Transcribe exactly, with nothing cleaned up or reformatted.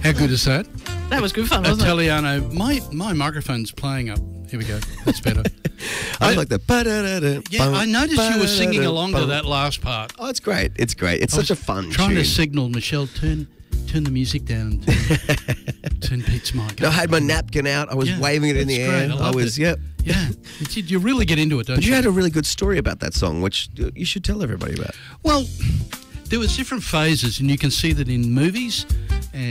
How good is that? That was good fun, wasn't it? Italiano. My my microphone's playing up. Here we go. That's better. I like the. Yeah, I noticed you were singing along to that last part. Oh, it's great. It's great. It's I such a was fun trying tune. to signal, Michelle, turn turn the music down. Turn, turn Pete's mic No, up. I had my napkin out. I was Yeah, waving it in the that's air. great. I I loved was, it. yep. Yeah, It's- you really get into it, don't But you? you had a really good story about that song, which you should tell everybody about. Well, there was different phases, and you can see that in movies